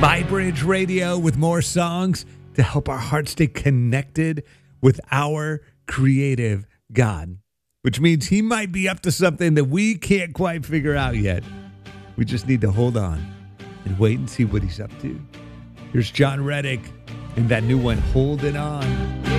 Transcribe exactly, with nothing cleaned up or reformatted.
MyBridge Radio with more songs to help our hearts stay connected with our creative God, which means he might be up to something that we can't quite figure out yet. We just need to hold on and wait and see what he's up to. Here's John Reddick and that new one, Holding On.